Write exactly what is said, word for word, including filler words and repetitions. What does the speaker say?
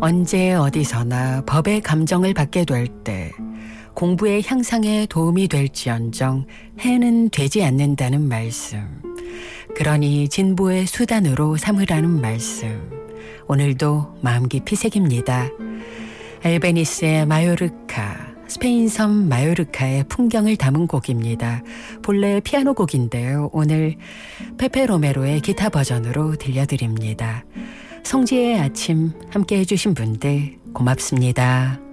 언제 어디서나 법의 감정을 받게 될 때 공부의 향상에 도움이 될지언정 해는 되지 않는다는 말씀. 그러니 진보의 수단으로 삼으라는 말씀. 오늘도 마음 깊이 새깁니다. 알베니스의 마요르카, 스페인 섬 마요르카의 풍경을 담은 곡입니다. 본래 피아노 곡인데요. 오늘 페페 로메로의 기타 버전으로 들려드립니다. 성지의 아침 함께 해주신 분들 고맙습니다.